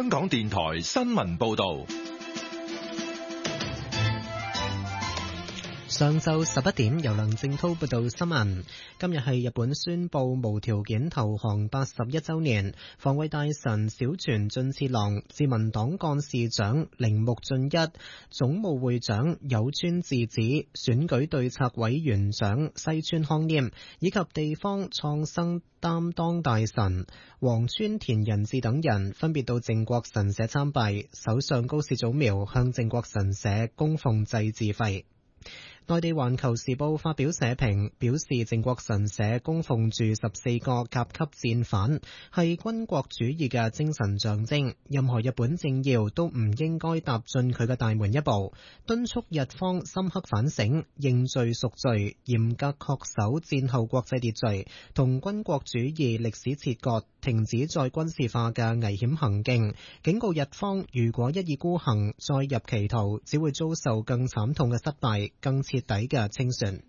香港電台新聞報道。 上晝11點，由梁正濤報道新聞。今日係日本宣布無條件投降81週年，防衛大臣小泉進次郎、自民黨幹事長鈴木俊一、總務會長有村智子、選舉對策委員長西村康稔以及地方創生擔當大臣黃川田仁志等人分別到靖國神社參拜，首相高市早苗向靖國神社供奉祭祀費。內地環球時報發表社評，表示靖國神社供奉住14個甲級戰犯，係軍國主義嘅精神象徵，任何日本政要都唔應該踏進佢嘅大門一步，敦促日方深刻反省，認罪贖罪，嚴格恪守戰後國際秩序，同軍國主義歷史切割，停止再軍事化嘅危險行徑，警告日方如果一意孤行，再入歧途，只會遭受更慘痛嘅失敗，更徹底嘅清算。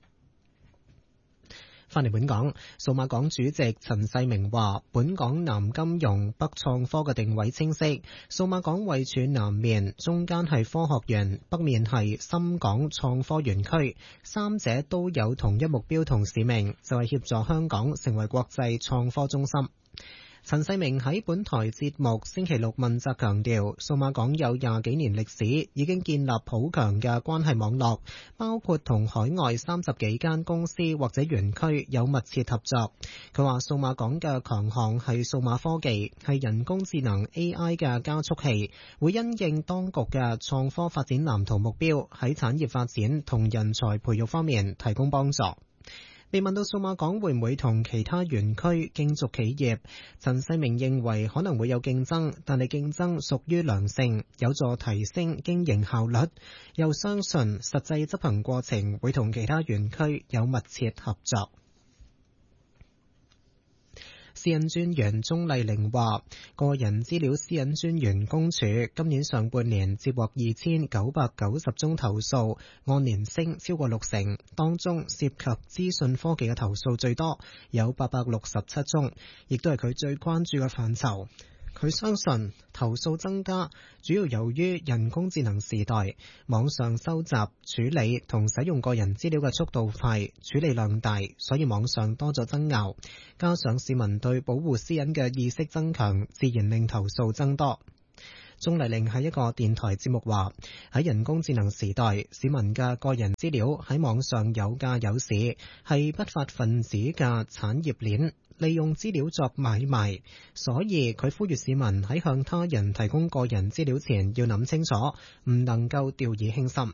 翻嚟本港，數碼港主席陳世明話，本港南金融北創科嘅定位清晰，數碼港位處南面，中間係科學園，北面係深港創科園區，三者都有同一目標同使命，就係協助香港成為國際創科中心。陳世明喺本台節目星期六問責強調，數碼港有20幾年歷史，已經建立好強嘅關係網絡，包括同海外30幾間公司或者園區有密切合作。佢話數碼港嘅強項係數碼科技，係人工智能 AI 嘅加速器，會因應當局嘅創科發展藍圖目標，喺產業發展同人才培育方面提供幫助。被問到數碼港會唔會同其他園區競逐企業，陳世明認為可能會有競爭，但係競爭屬於良性，有助提升經營效率，又相信實際執行過程會同其他園區有密切合作。私隱專員鍾麗玲話，個人資料私隱專員公署今年上半年接獲2990宗投訴，按年升超過60%，當中涉及資訊科技嘅投訴最多，有867宗，亦都係佢最關注嘅範疇。佢相信投訴增加主要由於人工智能時代，網上收集、處理同使用個人資料嘅速度快，處理量大，所以網上多咗爭拗。加上市民對保護私隱嘅意識增強，自然令投訴增多。鍾麗玲喺一個電台節目話，喺人工智能時代，市民嘅個人資料喺網上有價有市，係不法分子嘅產業鏈，利用資料作買賣，所以佢呼籲市民喺向他人提供個人資料前要諗清楚，唔能夠掉以輕心。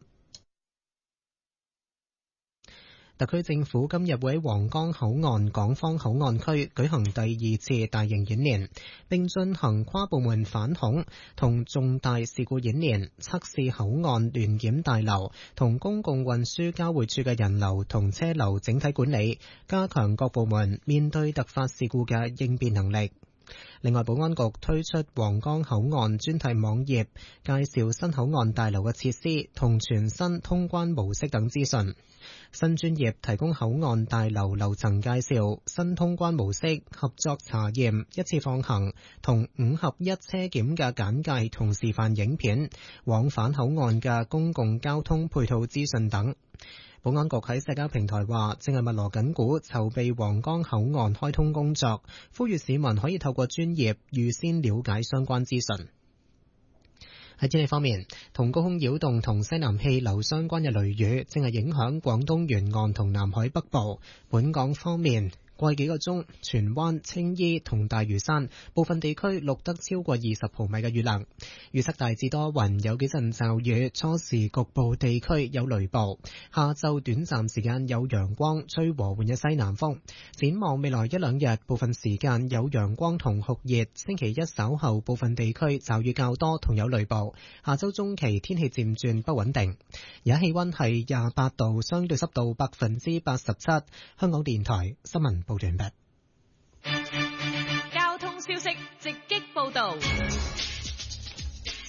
特區政府今日會喺皇崗口岸港方口岸區舉行第2次大型演練，並進行跨部門反恐同重大事故演練，測試口岸聯檢大樓同公共運輸交匯處嘅人流同車流整體管理，加強各部門面對突發事故嘅應變能力。另外，保安局推出皇崗口岸專題網頁，介紹新口岸大樓嘅設施同全新通關模式等資訊。新專頁提供口岸大樓樓層介紹、新通關模式、合作查驗、一次放行同5合1車檢嘅簡介同示範影片，往返口岸嘅公共交通配套資訊等。保安局喺社交平台話，正係密鑼緊鼓籌備皇崗口岸開通工作，呼籲市民可以透過專頁預先了解相關資訊。喺天氣方面，同高空擾動同西南氣流相關嘅雷雨正係影響廣東沿岸同南海北部。本港方面，過去幾個鐘，荃灣、青衣同大嶼山部分地區錄得超過20毫米嘅雨量。預測大致多雲，有幾陣驟雨，初時局部地區有雷暴。下晝短暫時間有陽光，吹和緩嘅西南風。展望未來一兩日，部分時間有陽光同酷熱。星期一稍後部分地區驟雨較多，同有雷暴。下周中期天氣漸轉不穩定。而家氣溫係28度，相對濕度87%。香港電台新聞報道完畢。 交通消息直擊報道。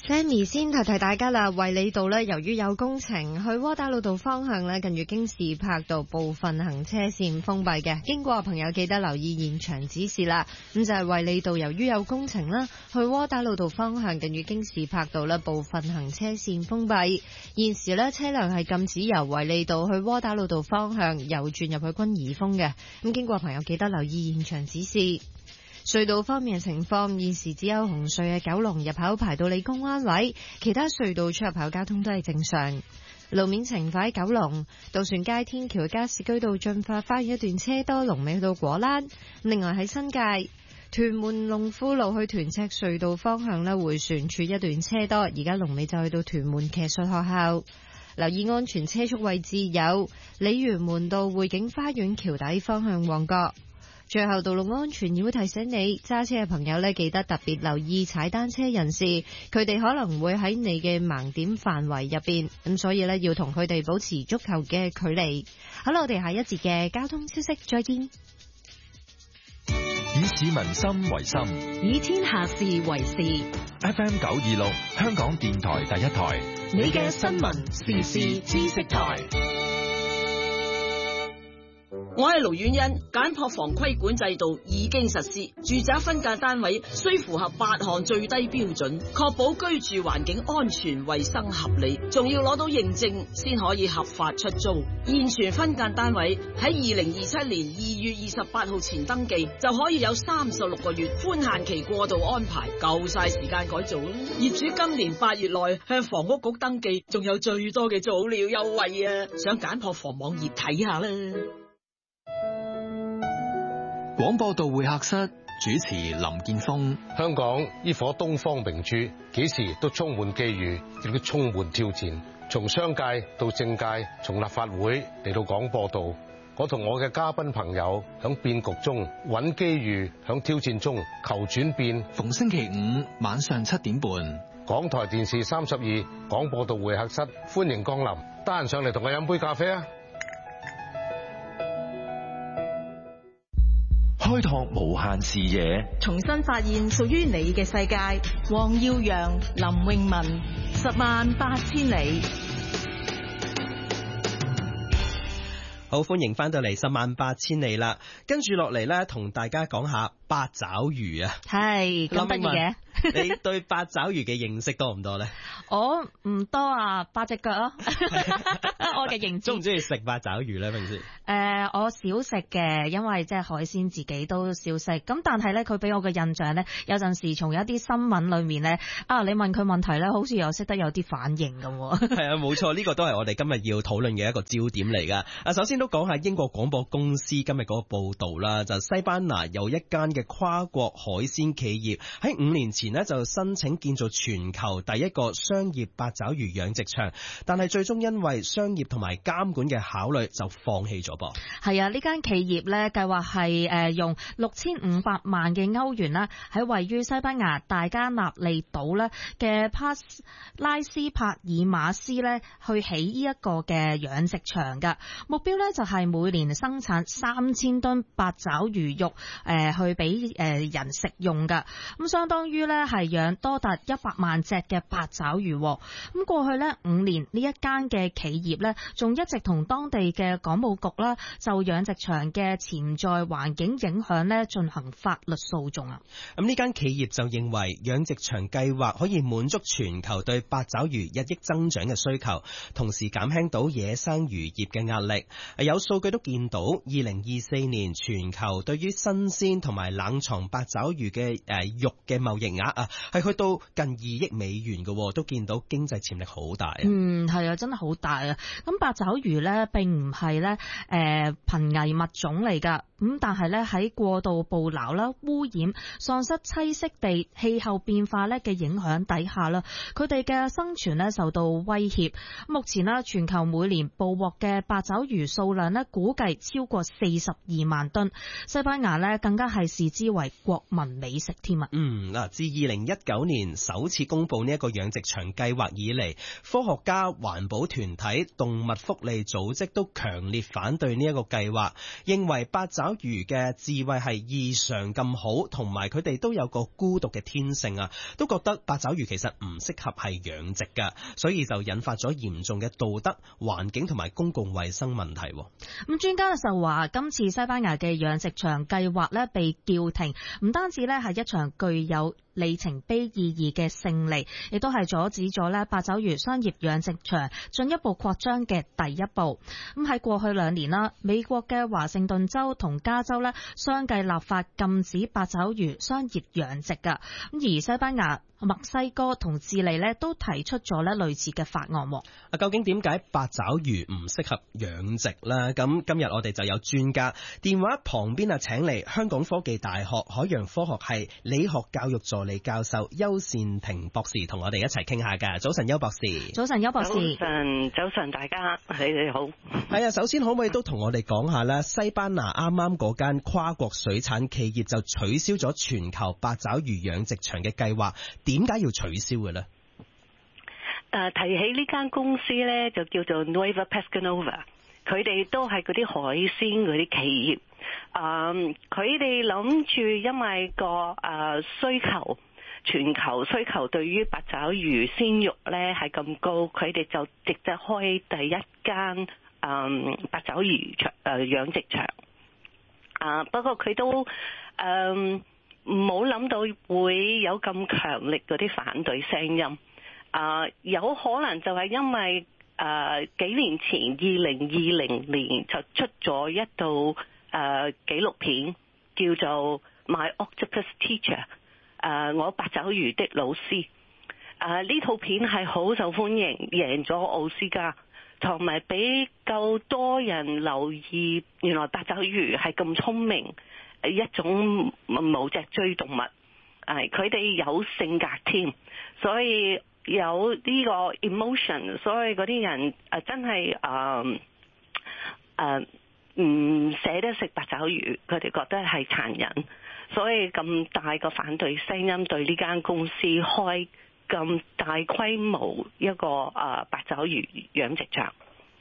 Sammy 先提提大家啦，衛理道呢，由於有工程，去窩打老道方向呢，近住京士柏道部分行車線封閉嘅，經過嘅朋友記得留意現場指示啦。咁就係衛理道由於有工程啦，去窩打老道方向近住京士柏道呢，部分行車線封閉。現時呢，車輛係禁止由衛理道去窩打老道方向右轉入去軍怡峰嘅。咁經過嘅朋友記得留意現場指示。隧道方面嘅情況，現時只有紅隧嘅九龍入口排到理工灣位，其他隧道出入口交通都係正常。路面情況喺九龍渡船街天橋加士居道進發花園一段車多，龍尾去到果欄。另外喺新界屯門龍富路去屯赤隧道方向呢，迴旋處一段車多，而家龍尾就去到屯門騎術學校。留意安全車速位置有鯉魚門道匯景花園橋底方向旺角。最後，道路安全議會提醒你，揸車嘅朋友呢，記得特別留意踩單車人士，佢哋可能會喺你嘅盲點範圍入邊，咁所以呢，要同佢哋保持足夠嘅距離。好啦，我哋下一節嘅交通消息再見。 以市民心為心， 以天下事為事。 FM 926，香港電台第一台， 你嘅新聞時事知識台。 我係盧婉欣，簡樸房規管制度已經實施，住宅分間單位需符合8項最低標準，確保居住環境安全、衛生合理，仲要攞到認證先可以合法出租。現存分間單位喺2027年2月28號前登記，就可以有36個月寬限期過渡安排，夠晒時間改造啦。業主今年8月內向房屋局登記，仲有最多嘅早鳥優惠啊！上簡樸房網頁睇下啦。 廣播道會客室主持林建峰。 香港呢顆東方明珠，幾時都充滿機遇，亦都充滿挑戰。從商界到政界，從立法會嚟到廣播道，我同我嘅嘉賓朋友響變局中揾機遇，響挑戰中求轉變。 逢星期五晚上7點半， 港台電視32廣播道會客室，歡迎光臨。得閒上嚟同我飲杯咖啡啊！ 開拓無限視野， 重新發現屬於你嘅世界。黃耀揚、林詠雯，108000里。 好，歡迎翻到嚟108000里啦。跟住落嚟咧，同大家講下八爪魚啊。 係咁得意嘅。 你對八爪魚嘅認識多唔多咧？ 我唔多啊，8隻腳咯。我嘅認知。 中唔中意食八爪魚咧？平時？ 我少食嘅，因為即係海鮮自己都少食。咁但係咧，佢俾我嘅印象咧，有陣時從一啲新聞裏面咧，你問佢問題咧，好似又識得有啲反應咁。 係啊，冇錯，呢個都係我哋今日要討論嘅一個焦點嚟噶。首先都講下英國廣播公司今日嗰個報導啦，就西班牙有一間嘅跨國海鮮企業喺5年前呢就申請建造全球第一個商業八爪魚養殖場，但係最終因為商業同埋監管嘅考慮就放棄咗噃。 係啊，呢間企業呢計劃係用6500萬嘅歐元啦，喺位於西班牙大加納利島呢嘅拉斯帕爾馬斯呢去起呢一個嘅養殖場㗎。目標呢就係每年生產3000噸八爪魚肉去俾人食用㗎。咁相當於呢係養多達100萬隻嘅八爪魚。咁過去呢5年呢一間嘅企業呢仲一直同當地嘅港務局啦就養殖場嘅潛在環境影響呢進行法律訴訟啊。 咁呢間企業就認為養殖場計劃可以滿足全球對八爪魚日益增長嘅需求，同時減輕到野生魚業嘅壓力。有數據都見到2024年全球對於新鮮同埋冷藏八爪魚嘅肉嘅貿易額啊係去到近2億美元嘅，都見到經濟潛力好大啊。 係啊，真係好大啊。咁八爪魚呢並唔係呢瀕危物種嚟㗎。咁但係咧喺過度捕撈啦、污染、喪失棲息地、氣候變化咧嘅影響底下啦，佢哋嘅生存咧受到威脅。目前啦，全球每年捕獲嘅八爪魚數量咧估計超過42萬噸。西班牙咧更加係視之為國民美食添啊！ 自2019年首次公布呢一個養殖場計劃以嚟，科學家、環保團體、動物福利組織都強烈反對呢一個計劃，認為八爪爪魚嘅智慧係異常咁好，同埋佢哋都有個孤獨嘅天性啊，都覺得八爪魚其實唔適合係養殖㗎，所以就引發咗嚴重嘅道德、環境同埋公共衛生問題。 咁專家就話，今次西班牙嘅養殖場計劃咧被叫停，唔單止咧係一場具有里程碑意義嘅勝利，亦都係阻止咗咧八爪魚商業養殖場進一步擴張嘅第一步。咁喺過去2年啦，美國嘅華盛頓州同加州咧相繼立法禁止八爪魚商業養殖㗎。咁而西班牙、墨西哥同智利咧都提出咗咧類似嘅法案。 究竟點解八爪魚唔適合養殖呢？咁今日我哋就有專家電話旁邊請嚟香港科技大學海洋科學系理學教育助理教授邱善婷博士同我哋一齊傾下㗎。早晨，邱博士。 早晨，邱博士。 早晨，大家你哋好。 係啊，首先可唔可以都同我哋講下咧？西班牙啱啱嗰間跨國水產企業就取消咗全球八爪魚養殖場嘅計劃，點解要取消嘅呢？ 提起呢間公司呢，就叫做 Nueva Pescanova， 佢哋都係嗰啲海鮮嗰啲企業。佢哋諗住因為個需求，全球需求對於八爪魚鮮肉呢係咁高，佢哋就值得開第一間八爪魚養殖場。不過佢都冇諗到會有咁強力嗰啲反對聲音。有可能就係因為幾年前2020年就出咗一套紀錄片叫做 My Octopus Teacher， 我八爪魚的老師。呢套片係好受歡迎，贏咗奧斯卡，同埋比較多人留意原來八爪魚係咁聰明一種無脊椎動物。佢哋有性格添，所以有呢個 emotion， 所以嗰啲人真係唔捨得食八爪魚，佢哋覺得係殘忍，所以咁大個反對聲音對呢間公司開咁大規模一個八爪魚養殖場。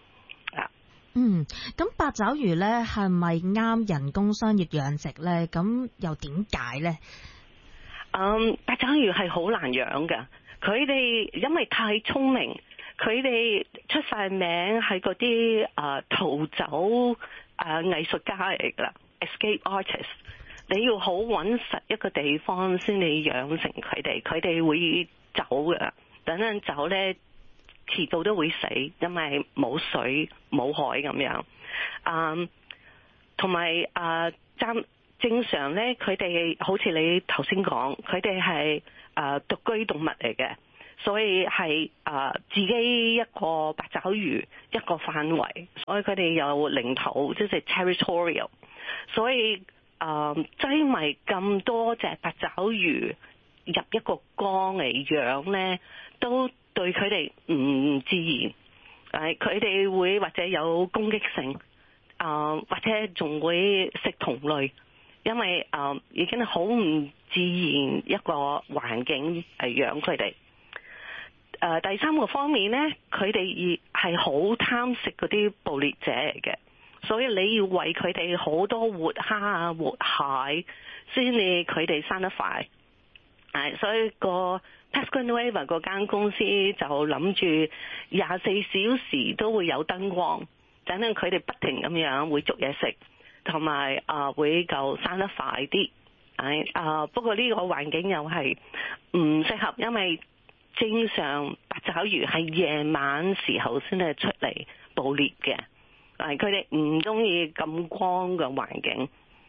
咁八爪魚呢係咪啱人工商業養殖呢？咁又點解呢？ 八爪魚係好難養㗎。佢哋因為太聰明，佢哋出晒名係嗰啲逃走藝術家嚟㗎啦 ，escape artist。你要好揾實一個地方先你養成佢哋，佢哋會走㗎。等陣走呢，遲早都會死，因為冇水冇海咁樣。同埋正常呢，佢哋好似你頭先講，佢哋係獨居動物嚟嘅，所以係自己一個八爪魚一個範圍，所以佢哋有領土，即係 territorial。所以擠埋咁多隻八爪魚入一個缸嚟養呢，都對佢哋唔自然。佢哋會或者有攻擊性，或者仲會食同類。因為已經好唔自然一個環境養佢哋。第三個方面呢，佢哋係好貪食嗰啲捕獵者嚟嘅，所以你要餵佢哋好多活蝦活蟹，先至佢哋生得快。所以個 Pescanova 嗰間公司就諗住24小時都會有燈光，等等佢哋不停咁樣會捉嘢食。同埋會夠生得快啲，不過呢個環境又係唔適合，因為正常八爪魚係夜晚時候先係出嚟捕獵嘅，佢哋唔中意咁光嘅環境。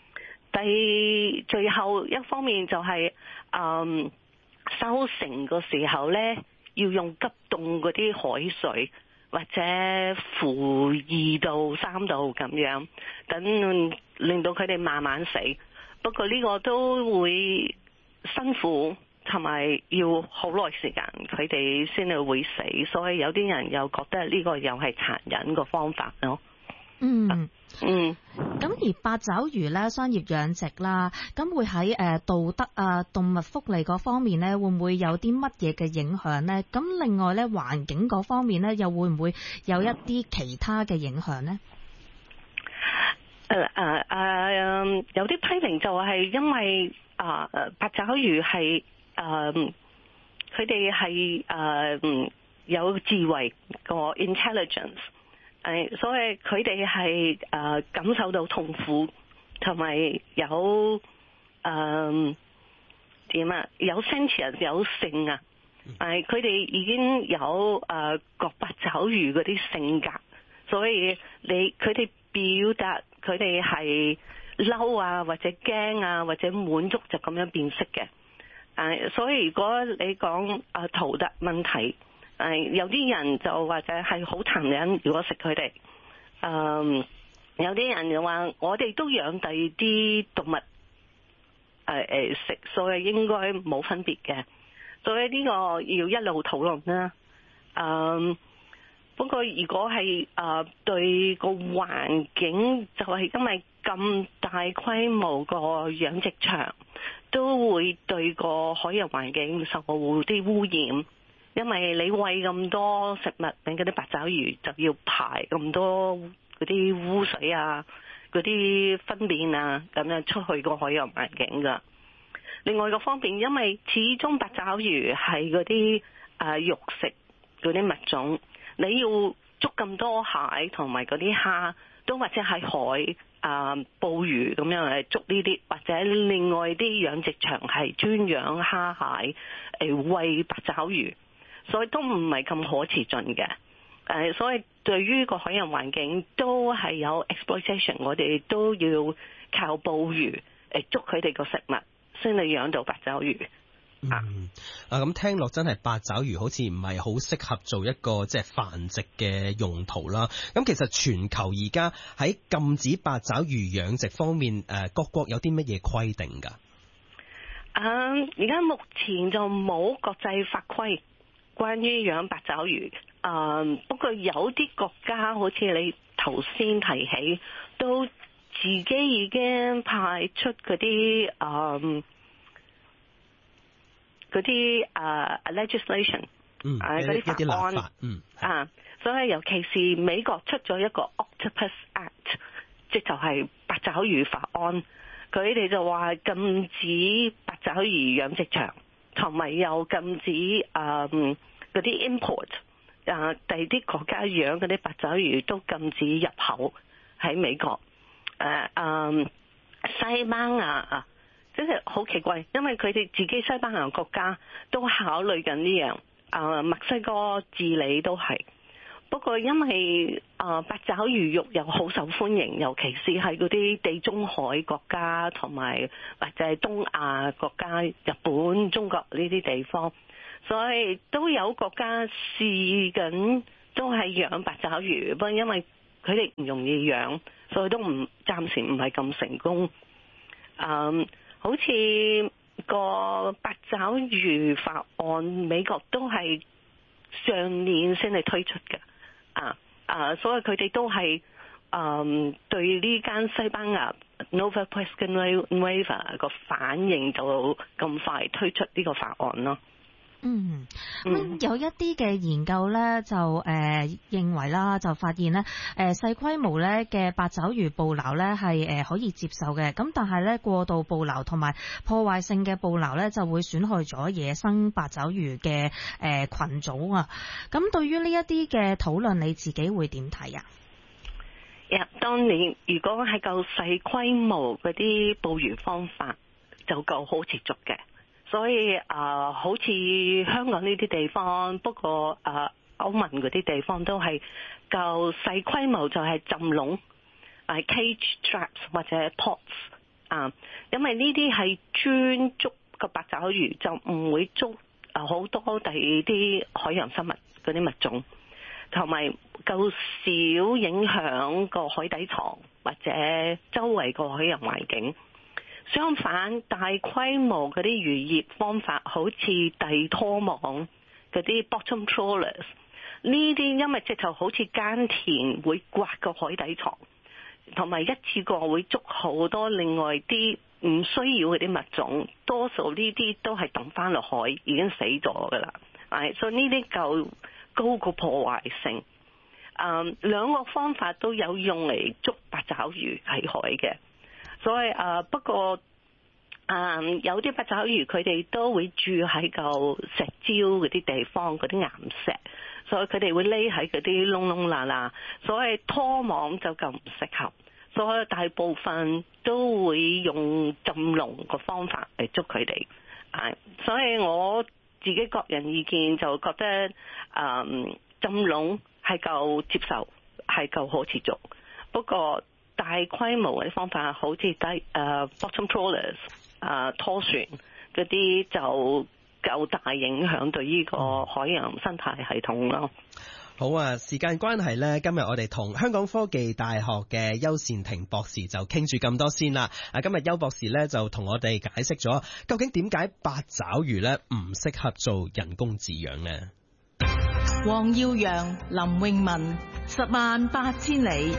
最後一方面就係收成嘅時候呢，要用急凍嗰啲海水。或者負2到3度咁樣，等令到佢哋慢慢死。不過呢個都會辛苦，同埋要好耐時間，佢哋先係會死。所以有啲人又覺得呢個又係殘忍個方法咯。 咁而八爪魚咧，商業養殖啦，咁會喺道德動物福利嗰方面咧，會唔會有啲乜嘢嘅影響呢？咁另外咧，環境嗰方面咧，又會唔會有一啲其他嘅影響呢？ 有啲批評就係因為八爪魚係佢哋係有智慧個 intelligence， 所以佢哋係感受到痛苦，同埋有有 sentience 有性啊，佢哋已經有個八爪魚嗰啲性格，所以佢哋表達佢哋係嬲啊，或者驚啊，或者滿足就咁樣辨識嘅。所以如果你講圖特問題，有啲人就或者係好殘忍，如果食佢哋，有啲人就話我哋都養第二啲動物食，所以應該冇分別嘅。所以呢個要一路討論啦。不過如果係對個環境，就係因為咁大規模個養殖場都會對個海洋環境受啲污染，因為你餵咁多食物俾嗰啲八爪魚，就要排咁多嗰啲污水啊、嗰啲糞便啊咁樣出去個海洋環境㗎。另外個方面，因為始終八爪魚係嗰啲肉食嗰啲物種，你要捉咁多蟹同埋嗰啲蝦，都或者係海捕魚咁樣嚟捉呢啲，或者另外啲養殖場係專養蝦蟹餵八爪魚，所以都唔係咁可持續嘅。所以對於個海洋環境都係有 exploitation， 我哋都要靠捕魚捉佢哋個食物，先嚟養到八爪魚。 咁聽落真係八爪魚好似唔係好適合做一個即係繁殖嘅用途啦。咁其實全球而家喺禁止八爪魚養殖方面，各國有啲乜嘢規定㗎？ 而家目前就冇國際法規關於養八爪魚。不過有啲國家好似你頭先提起，都自己已經派出嗰啲legislation， 嗰啲法案，所以尤其是美國出咗一個 Octopus Act， 即就係八爪魚法案，佢哋就話禁止八爪魚養殖場，同埋又禁止嗰啲 import， 第二啲國家養嗰啲八爪魚都禁止入口喺美國，西班牙真係好奇怪，因為佢哋自己西班牙國家都考慮緊呢樣，墨西哥、智利都係。不過因為八爪魚肉又好受歡迎，尤其是係嗰啲地中海國家同埋或者係東亞國家、日本、中國呢啲地方，所以都有國家試緊都係養八爪魚，不過因為佢哋唔容易養，所以都暫時唔係咁成功。好似個八爪魚法案，美國都係上年先係推出嘅，所以佢哋都係對呢間西班牙 Nova Pesca Nueva 個反應就咁快推出呢個法案咯。 有一啲嘅研究咧，就認為啦，就發現咧，細規模咧嘅八爪魚捕撈咧係可以接受嘅，咁但係咧過度捕撈同埋破壞性嘅捕撈咧就會損害咗野生八爪魚嘅群組啊。咁對於呢一啲嘅討論，你自己會點睇啊？ 當年如果係夠細規模嗰啲捕魚方法，就夠好持續嘅。所以好似香港呢啲地方，不過歐盟嗰啲地方都係夠細規模，就係浸籠、cage traps 或者 pots 因為呢啲係專捉個八爪魚，就唔會捉好多第二啲海洋生物嗰啲物種，同埋夠少影響個海底床或者周圍個海洋環境。相反，大規模嗰啲漁業方法，好似地拖網嗰啲 bottom trawlers， 呢啲因為直頭好似耕田會刮個海底床，同埋一次過會捉好多另外啲唔需要嗰啲物種，多數呢啲都係抌翻落海已經死咗㗎啦。所以呢啲夠高個破壞性。 兩個方法都有用嚟捉八爪魚喺海嘅，所以不過有啲八爪魚佢哋都會住喺嚿石礁嗰啲地方，嗰啲岩石，所以佢哋會匿喺嗰啲窿窿罅罅，所以拖網就咁唔適合，所以大部分都會用浸籠個方法嚟捉佢哋。所以我自己個人意見就覺得浸籠係夠接受，係夠可持續。不過大規模嘅方法好似bottom trawlers 拖船嗰啲就夠大影響對呢個海洋生態系統咯。 好啊，時間關係呢，今日我哋同香港科技大學嘅邱善庭博士就傾住咁多先啦。今日邱博士呢，就同我哋解釋咗究竟點解八爪魚呢唔適合做人工飼養呢？ 黃耀揚、林詠雯，108,000里。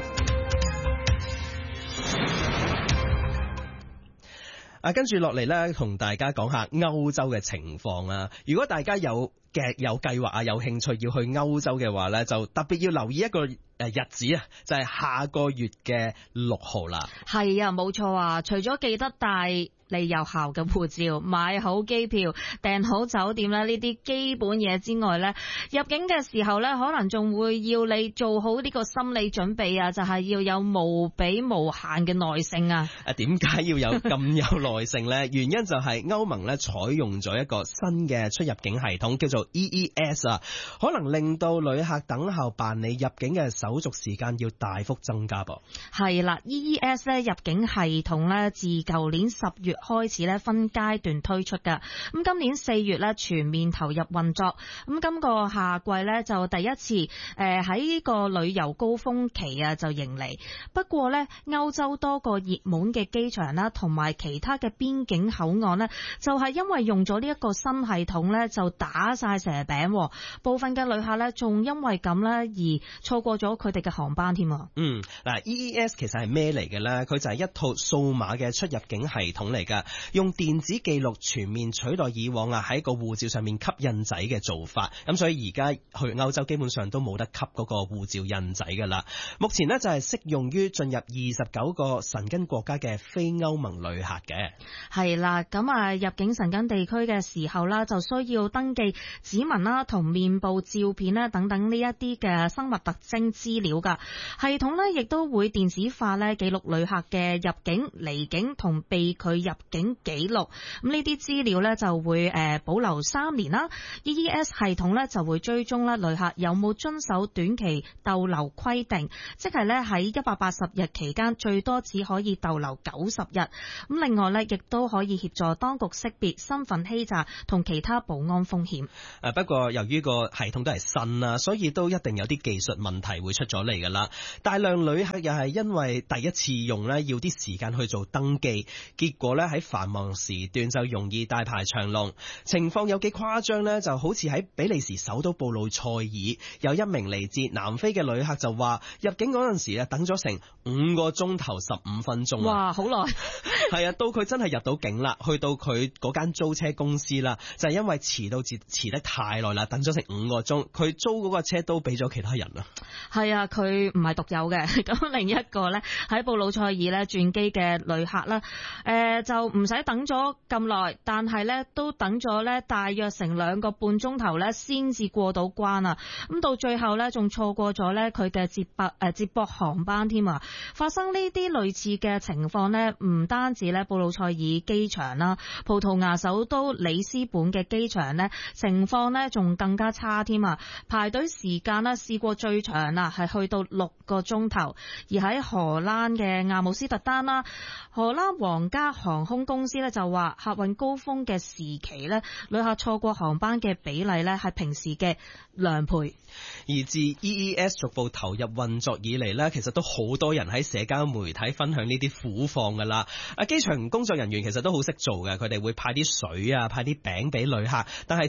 跟住落嚟呢，同大家講下歐洲嘅情況啊！如果大家有計劃啊，有興趣要去歐洲嘅話呢，就特別要留意一個日子啊，就係下個月嘅6號啦。 係啊，冇錯啊！除咗記得帶你有效嘅護照、買好機票、訂好酒店呢啲基本嘢之外呢，入境嘅時候呢，可能仲會要你做好呢個心理準備啊，就係要有無比無限嘅耐性啊！ 點解要有咁有耐性呢？原因就係歐盟呢採用咗一個新嘅出入境系統，叫做 EES 啊，可能令到旅客等候辦理入境嘅手續時間要大幅增加噃。係啦 ，EES 呢入境系統呢，自舊年10月開始呢分階段推出㗎。咁今年4月呢全面投入運作。咁今個夏季呢就第一次喺個旅遊高峰期啊就迎嚟。不過呢，歐洲多個熱門嘅機場啦，同埋其他嘅邊境口岸呢，就係因為用咗呢一個新系統呢，就打晒蛇餅。部分嘅旅客呢，仲因為咁呢而錯過咗佢哋嘅航班添。 嗱 EES 其實係咩嚟嘅呢？佢就係一套數碼嘅出入境系統嚟㗎，用電子記錄全面取代以往喺個護照上面吸印仔嘅做法。咁所以而家去歐洲基本上都冇得吸嗰個護照印仔㗎啦。目前呢，就係適用於進入29個申根國家嘅非歐盟旅客嘅。係啦，咁入境申根地區嘅時候啦，就需要登記指紋啦同面部照片啦等等呢一啲嘅生物特徵資料㗎。系統呢亦都會電子化呢記錄旅客嘅入境、離境同被拒入境記錄。咁呢啲資料呢就會保留3年啦。EES 系統呢就會追蹤呢旅客有冇遵守短期逗留規定，即係呢喺180日期間最多只可以逗留90日。咁另外呢亦都可以協助當局識別身份欺詐同其他保安風險。不過由於個系統都係新啦，所以都一定有啲技術問題會出咗嚟㗎啦。大量旅客又係因為第一次用呢，要啲時間去做登記，結果呢喺繁忙時段就容易大排長龍。情況有幾誇張呢？就好似喺比利時首都布魯塞爾，有一名嚟自南非嘅旅客就話入境嗰陣時等咗成5個鐘頭15分鐘。哇，好耐！係啊，到佢真係入到境啦，去到佢嗰間租車公司啦，就係因為遲得太耐啦，等咗成5個鐘，佢租嗰個車都俾咗其他人啦。係啊，佢唔係獨有嘅。咁另一個呢，喺布魯塞爾呢轉機嘅旅客啦，就唔使等咗咁耐，但係呢都等咗呢大約成2個半鐘頭呢先至過到關啊！咁到最後呢，仲錯過咗呢佢嘅接駁航班添啊！發生呢啲類似嘅情況呢，唔單止呢布魯塞爾機場啦，葡萄牙首都里斯本嘅機場呢，情況呢仲更加差添啊！排隊時間呢試過最長啦，係去到6個鐘頭。而喺荷蘭嘅阿姆斯特丹啦，荷蘭皇家航空公司呢就話客運高峰嘅時期呢，旅客錯過航班嘅比例呢係平時嘅2倍。而自 EES 逐步投入運作以嚟呢，其實都好多人喺社交媒體分享呢啲苦況噶啦。機場工作人員其實都好識做嘅，佢哋會派啲水啊、派啲餅俾旅客，但係似乎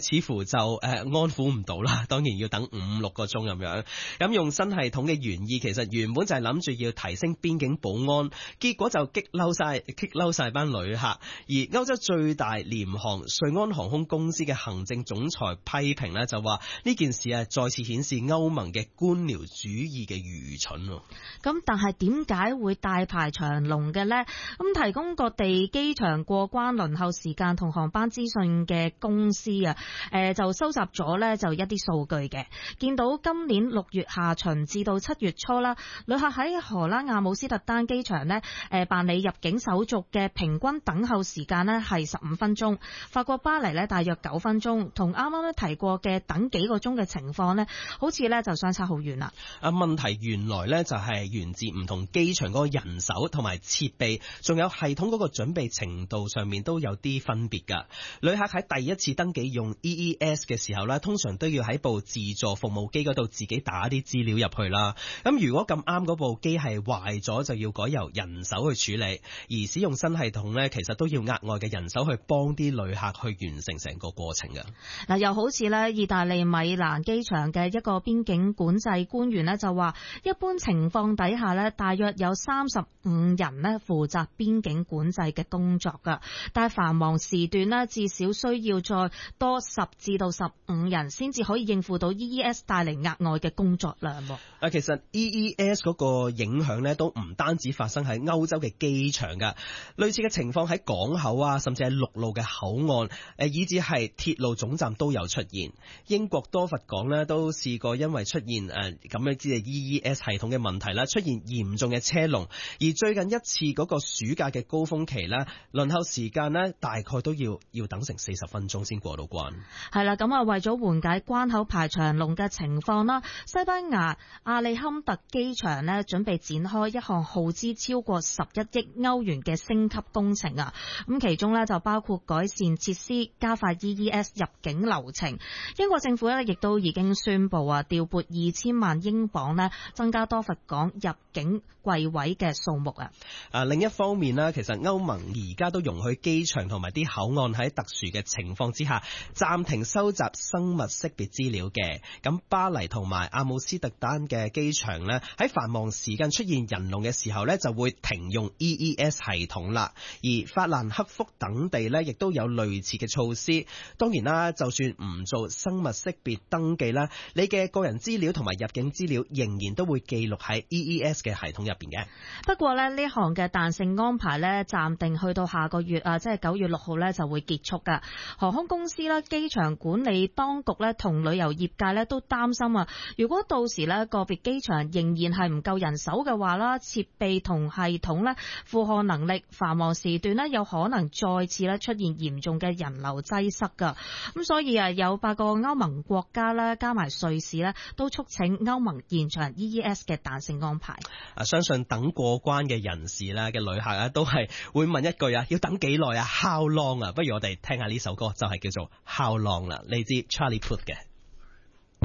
就安撫唔到啦，當然要等5-6個鐘咁樣。咁用新系統嘅原意其實原本就係諗住要提升邊境保安，結果就激嬲晒班旅客。而歐洲最大廉航瑞安航空公司嘅行政總裁批評呢，就話呢件事再次顯示歐盟嘅官僚主義嘅愚蠢。 咁但係點解會大排長龍嘅呢？咁提供各地機場過關輪候時間同航班資訊嘅公司就收集咗呢就一啲數據嘅，見到今年6月下旬至到7月初啦，旅客喺荷蘭阿姆斯特丹機場呢辦理入境手續嘅平均等候時間呢係15分鐘，法國巴黎呢大約9分鐘，同啱啱提過嘅等幾個鐘嘅情況呢，好似呢就相差好遠啦。 問題原來呢就係源自唔同機場嗰個人手同埋設備，仲有系統嗰個準備程度上面都有啲分別㗎。旅客喺第一次登記用 EES 嘅時候呢，通常都要喺部自助服務機嗰度自己打啲資料入去啦。咁如果咁啱嗰部機係壞咗，就要改由人手去處理。而使用新系統呢，其實都要額外嘅人手去幫啲旅客去完成成個過程㗎。 嗱，又好似呢意大利米蘭機場嘅一個邊境管制官員呢，就話，一般情況底下呢，大約有35人呢負責邊境管制嘅工作㗎，但係繁忙時段呢，至少需要再多10至到15人先至可以應付到 EES 帶嚟額外嘅工作量。 其實 EES 嗰個影響呢，都唔單止發生喺歐洲嘅機場㗎，類似嘅情況喺港口啊，甚至係陸路嘅口岸，以至係鐵路總站都有出現。英國多佛港呢，都試過因為出現咁樣之嘅 EES 系統嘅問題啦，出現嚴重嘅車龍。而最近一次嗰個暑假嘅高峰期呢，輪候時間呢，大概都要等成40分鐘先過到關。 係啦，咁為咗緩解關口排長龍嘅情況啦，西班牙阿里坎特機場呢，準備展開一項耗資超過11億歐元嘅升級工程啊！咁其中呢，就包括改善設施、加快 EES 入境流程。英國政府呢，亦都已經宣布調撥2000萬英鎊呢，增加多佛港入境櫃位嘅數目啊！ 另一方面呢，其實歐盟而家都容許機場同埋啲口岸喺特殊嘅情況之下暫停收集生物識別資料嘅。咁巴黎同埋阿姆斯特丹嘅機場呢，喺繁忙時間出現人龍嘅時候呢，就會停用 EES 系統啦。而法蘭克福等地呢，亦都有類似嘅措施。當然啦，就算唔做生物識別登記啦，你嘅個人資料同埋入境資料仍然都會記錄喺 EES 嘅系統入邊嘅。 不過呢項嘅彈性安排呢，暫定去到下個月即係9月6號呢就會結束噶。航空公司啦、機場管理當局呢同旅遊業界呢都擔心如果到時呢個別機場仍然係唔夠人手嘅話啦，設備同系統呢負荷能力，繁忙時段呢有可能再次呢出現嚴重嘅人流擠塞噶。咁所以有8個歐盟國家啦，加埋瑞士呢都促請歐盟延長 EES 嘅彈性安排。 相信等過關嘅人士啦嘅旅客都係會問一句要等幾耐啊？ How long 啊？不如我哋聽下呢首歌，就係叫做 How long 啦，嚟自 Charlie Puth 嘅。